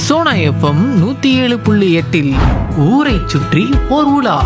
Sona FM 107.8 ஊரை சுற்றி ஓர் உலா.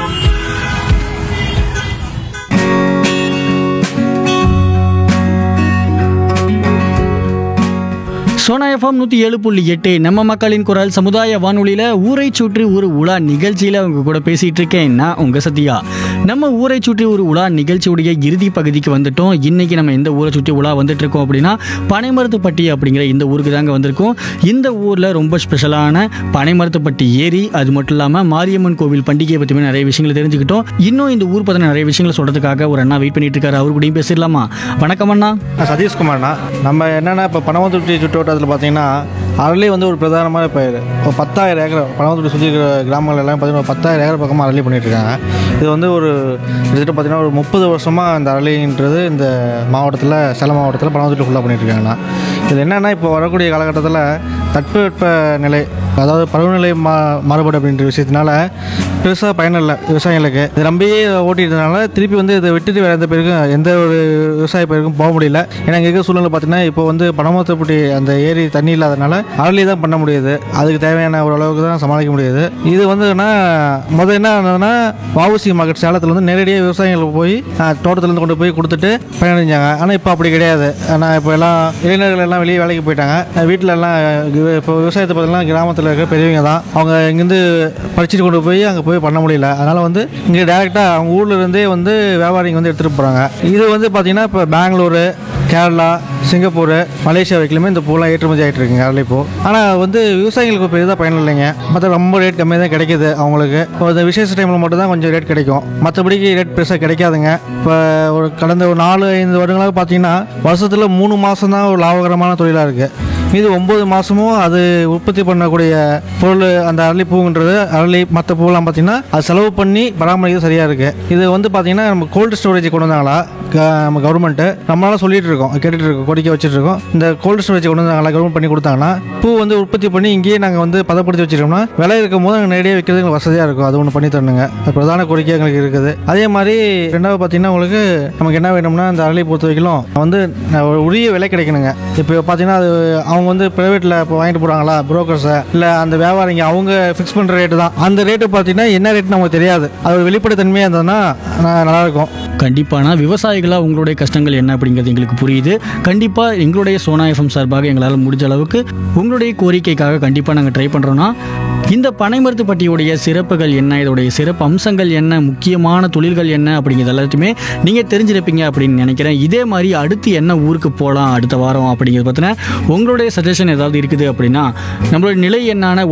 சோனா எஃப்எம் 107.8 நம்ம மக்களின் குரல் சமுதாய வானொலியில் ஊரை சுற்றி ஒரு உலா நிகழ்ச்சியில் அவங்க கூட பேசிகிட்டு இருக்கேன். நான் உங்கள் சத்யா. நம்ம ஊரை சுற்றி ஒரு உலா நிகழ்ச்சியுடைய இறுதி பகுதிக்கு வந்துட்டோம். இன்றைக்கி நம்ம எந்த ஊரை சுற்றி உலா வந்துட்டு இருக்கோம் அப்படின்னா பனைமரத்துப்பட்டி அப்படிங்கிற இந்த ஊருக்கு தாங்க வந்திருக்கோம். இந்த ஊரில் ரொம்ப ஸ்பெஷலான பனைமரத்துப்பட்டி ஏரி, அது மட்டும் இல்லாமல் மாரியம்மன் கோவில் பண்டிகையை பற்றியுமே நிறைய விஷயங்களை தெரிஞ்சுக்கிட்டோம். இன்னும் இந்த ஊர் பற்றின நிறைய விஷயங்களை சொல்கிறதுக்காக ஒரு அண்ணா வெயிட் பண்ணிட்டு இருக்காரு. அவரு கூடயும் பேசிடலாமா? வணக்கம் அண்ணா. சதீஷ்குமார்ண்ணா. நம்ம என்னென்னா இப்போ பனமரத்துப்பட்டி சுற்றுவட்டத்தில் பார்த்தீங்கன்னா அரளி வந்து ஒரு பிரதானமான பயிர். ஒரு 10,000 ஏக்கர் பனமரத்துப்பட்டி சுற்றி இருக்கிற கிராமங்கள் எல்லாம் பார்த்தீங்கன்னா 10,000 ஏக்கர் பக்கமாக அரளி பண்ணிகிட்ருக்காங்க. இது வந்து ஒரு கிட்டத்தட்ட பார்த்தீங்கன்னா ஒரு 30 வருஷமாக இந்த அரளின்றது இந்த மாவட்டத்தில், சேலம் மாவட்டத்தில் பனமரத்துப்பட்டி ஃபுல்லாக பண்ணிகிட்ருக்காங்கண்ணா. இதில் என்னென்னா இப்போ வரக்கூடிய காலகட்டத்தில் தட்பவெட்ப நிலை, அதாவது பருவநிலை மாறுபாடு அப்படின்ற விஷயத்தினால பெருசாக பயன் இல்லை விவசாயிகளுக்கு. இது நம்பியே ஓட்டிட்டதுனால திருப்பி வந்து இதை விட்டுட்டு வேறு எந்த பேருக்கும், எந்த ஒரு விவசாய பயிருக்கும் போக முடியல. ஏன்னா இங்கே இருக்கிற சூழ்நிலை பார்த்தீங்கன்னா இப்போ வந்து பனமரத்துப்பட்டி அந்த ஏரி தண்ணி இல்லாதனால அரளி தான் பண்ண முடியுது. அதுக்கு தேவையான ஒரு அளவுக்கு தான் சமாளிக்க முடியுது. இது வந்து முதல் என்ன ஆனதுன்னா வஉசி மார்க்கெட் சேலத்தில் வந்து நேரடியாக விவசாயிகளுக்கு போய் தோட்டத்துலேருந்து கொண்டு போய் கொடுத்துட்டு பயனடைஞ்சாங்க. ஆனால் இப்போ அப்படி கிடையாது. ஆனால் இப்போ எல்லாம் இளைஞர்கள் எல்லாம் வெளியே வேலைக்கு போயிட்டாங்க. வீட்டில் எல்லாம் இப்போ விவசாயத்தை பார்த்தீங்கன்னா கிராமத்தில் இருக்கிற பெரியவங்க தான். அவங்க இங்கேருந்து படிச்சுட்டு கொண்டு போய் அங்கே போய் பண்ண முடியல. அதனால் வந்து இங்கே டேரெக்டாக அவங்க ஊரில் இருந்தே வந்து வியாபாரிங்க வந்து எடுத்துகிட்டு போகிறாங்க. இது வந்து பார்த்திங்கன்னா இப்போ பெங்களூரு, கேரளா, சிங்கப்பூர், மலேசியா வரைக்குமே இந்த பூலாம் ஏற்றுமதி ஆகிட்டு இருக்குங்க அரளி பூ. ஆனால் வந்து விவசாயிகளுக்கு பெரிதாக பயன் இல்லைங்க. மற்ற ரொம்ப ரேட் கம்மியாக தான் கிடைக்கிது அவங்களுக்கு. இப்போ இந்த விசேஷ டைமில் மட்டும் தான் கொஞ்சம் ரேட் கிடைக்கும். மற்றபடிக்கு ரேட் பெருசாக கிடைக்காதுங்க. இப்போ ஒரு கடந்த ஒரு 4-5 வருடங்களாக பார்த்தீங்கன்னா வருஷத்தில் 3 மாதம் தான் ஒரு லாபகரமான தொழிலாக இருக்குது. இது 9 மாதமும் அது உற்பத்தி பண்ணக்கூடிய பொருள் அந்த அரளி பூங்கிறது, அரளி மற்ற பூவெல்லாம் பார்த்திங்கன்னா அது செலவு பண்ணி பராமரிக்கிறது சரியாக இருக்குது. இது வந்து பார்த்திங்கன்னா நம்ம கோல்டு ஸ்டோரேஜ் கொண்டு வந்தாங்களா நம்ம கவர்மெண்ட்டு, நம்மளால சொல்லிட்டு இருக்கோம், கேட்டுட்டு இருக்கோம், கோரிக்கை வச்சுட்டு இருக்கோம். இந்த கோல்டு ஸ்டோரேஜ் கொண்டு வந்தாங்களா கவர்மெண்ட் பண்ணி கொடுத்தாங்கன்னா பூ வந்து உற்பத்தி பண்ணி இங்கேயே நாங்கள் வந்து பதப்படுத்தி வச்சுருக்கோம்னா விலை இருக்கும் போது நாங்கள் நேரடியாக விற்கிறது எங்களுக்கு வசதியாக இருக்கும். அது ஒன்று பண்ணி தரணுங்க. அது பிரதான கோரிக்கை எங்களுக்கு இருக்குது. அதே மாதிரி ரெண்டாவது பார்த்திங்கன்னா உங்களுக்கு நமக்கு என்ன வேணும்னா அந்த அரளி பொறுத்த வரைக்கும் வந்து உரிய விலை கிடைக்கணுங்க. இப்போ பார்த்திங்கன்னா அது அவங்க வந்து ப்ரைவேட்டில் இப்போ வாங்கிட்டு போகிறாங்களா புரோக்கர்ஸை, இல்லை அந்த வியாபாரிங்க அவங்க ஃபிக்ஸ் பண்ணுற ரேட்டு தான். அந்த ரேட்டு பார்த்தீங்கன்னா என்ன ரேட்டு நமக்கு தெரியாது. அது ஒரு வெளிப்படைத்தன்மையாக இருந்ததுன்னா நல்லாயிருக்கும். கண்டிப்பாக விவசாயிகளாக உங்களுடைய கஷ்டங்கள் என்ன அப்படிங்கிறது எங்களுக்கு புரியுது. கண்டிப்பாக எங்களுடைய சோனா எஃப்எம் சார்பாக எங்களால் முடிஞ்ச அளவுக்கு உங்களுடைய கோரிக்கைக்காக கண்டிப்பாக நாங்கள் ட்ரை பண்ணுறோன்னா இந்த பனைமரத்துப்பட்டியுடைய சிறப்புகள் என்ன, இதோடைய சிறப்பு அம்சங்கள் என்ன, முக்கியமான தொழில்கள் என்ன அப்படிங்கிறது எல்லாத்தையுமே நீங்கள் தெரிஞ்சிருப்பீங்க அப்படின்னு நினைக்கிறேன். இதே மாதிரி அடுத்து என்ன ஊருக்கு போகலாம் அடுத்த வாரம் அப்படிங்கிறது பார்த்தீங்கன்னா உங்களுடைய சஜஷன் ஏதாவது இருக்குது அப்படின்னா நம்மளுடைய நிலை எண்ணான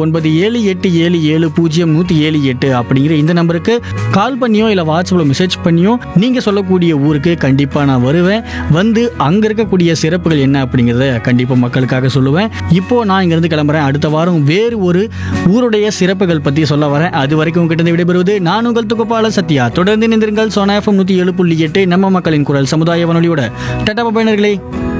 9787700178 அப்படிங்கிற இந்த நம்பருக்கு கால் பண்ணியோ இல்லை வாட்ஸ்அப்பில் மெசேஜ் பண்ணியோ நீங்கள் சொல்லக்கூடிய ஊருக்கு கண்டிப்பாக நான் வருவேன். வந்து அங்கே இருக்கக்கூடிய சிறப்புகள் என்ன அப்படிங்கிறத கண்டிப்பாக மக்களுக்காக சொல்லுவேன். இப்போது நான் இங்கேருந்து கிளம்புறேன். அடுத்த வாரம் வேறு ஒரு ஊருடைய சிறப்புகள் பற்றி சொல்ல வரேன். அது வரைக்கும் உங்ககிட்ட விடைபெறுவது நான் உங்கள் துக்கப்பாளர் சத்யா. தொடர்ந்து இணைந்திருங்கள் சோனா எஃப்எம் 107.8 நம்ம மக்களின் குரல் சமுதாய வானொலியோட. டாடா பை நேயர்களே.